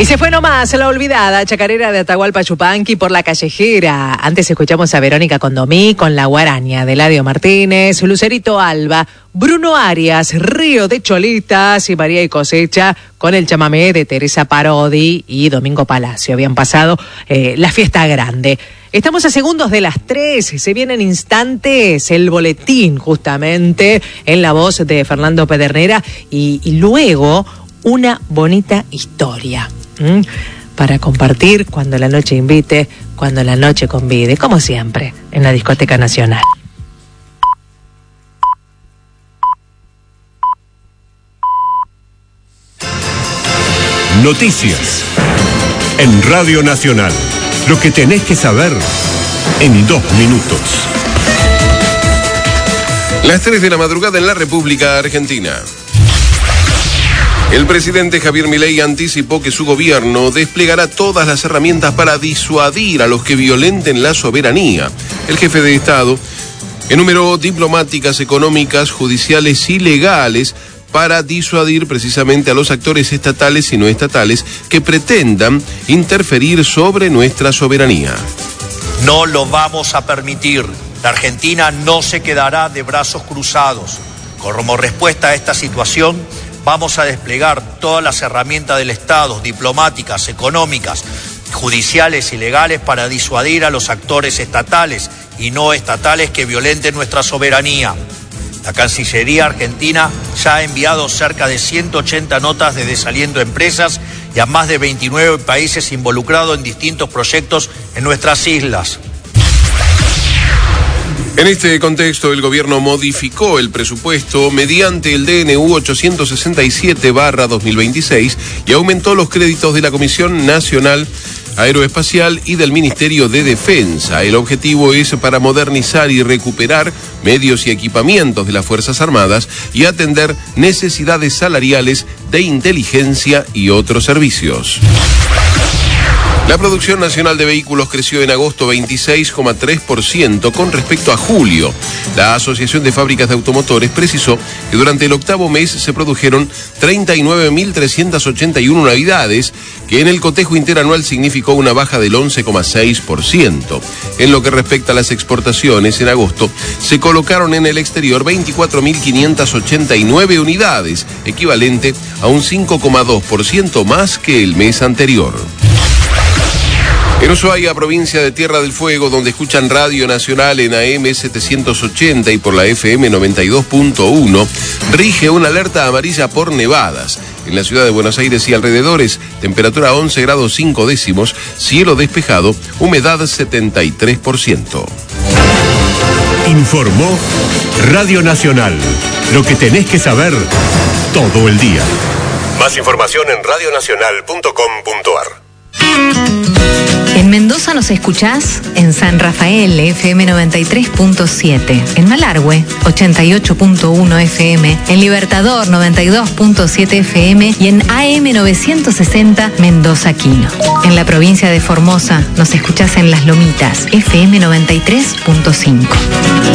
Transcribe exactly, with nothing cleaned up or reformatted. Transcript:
Y se fue nomás la olvidada chacarera de Atahualpa Yupanqui por la callejera. Antes escuchamos a Verónica Condomí con La Guaraña de Eladio Martínez, Lucerito Alba, Bruno Arias, Río de Cholitas y María y Cosecha con el chamamé de Teresa Parodi y Domingo Palacio. Habían pasado eh, la fiesta grande. Estamos a segundos de las tres, se vienen instantes el boletín justamente en la voz de Fernando Pedernera y, y luego una bonita historia. ¿Mm? Para compartir cuando la noche invite, cuando la noche convide, como siempre, en la Discoteca Nacional. Noticias en Radio Nacional. Lo que tenés que saber en dos minutos. Las tres de la madrugada en la República Argentina. El presidente Javier Milei anticipó que su gobierno desplegará todas las herramientas para disuadir a los que violenten la soberanía. El jefe de Estado enumeró diplomáticas, económicas, judiciales y legales para disuadir precisamente a los actores estatales y no estatales que pretendan interferir sobre nuestra soberanía. No lo vamos a permitir. La Argentina no se quedará de brazos cruzados. Como respuesta a esta situación, vamos a desplegar todas las herramientas del Estado, diplomáticas, económicas, judiciales y legales para disuadir a los actores estatales y no estatales que violenten nuestra soberanía. La Cancillería Argentina ya ha enviado cerca de ciento ochenta notas de desaliento a empresas y a más de veintinueve países involucrados en distintos proyectos en nuestras islas. En este contexto, el gobierno modificó el presupuesto mediante el D N U ochocientos sesenta y siete barra dos mil veintiséis y aumentó los créditos de la Comisión Nacional Aeroespacial y del Ministerio de Defensa. El objetivo es para modernizar y recuperar medios y equipamientos de las Fuerzas Armadas y atender necesidades salariales de inteligencia y otros servicios. La producción nacional de vehículos creció en agosto veintiséis coma tres por ciento con respecto a julio. La Asociación de Fábricas de Automotores precisó que durante el octavo mes se produjeron treinta y nueve mil trescientas ochenta y una unidades, que en el cotejo interanual significó una baja del once coma seis por ciento. En lo que respecta a las exportaciones, en agosto se colocaron en el exterior veinticuatro mil quinientas ochenta y nueve unidades, equivalente a un cinco coma dos por ciento más que el mes anterior. En Ushuaia, provincia de Tierra del Fuego, donde escuchan Radio Nacional en A M setecientos ochenta y por la F M noventa y dos punto uno, rige una alerta amarilla por nevadas. En la ciudad de Buenos Aires y alrededores, temperatura once grados cinco décimos, cielo despejado, humedad setenta y tres por ciento. Informó Radio Nacional. Lo que tenés que saber todo el día. Más información en radio nacional punto com punto a r. En Mendoza nos escuchás en San Rafael, F M noventa y tres punto siete, en Malargüe, ochenta y ocho punto uno F M, en Libertador, noventa y dos punto siete F M y en A M novecientos sesenta Mendoza Quino. En la provincia de Formosa nos escuchás en Las Lomitas, F M noventa y tres punto cinco.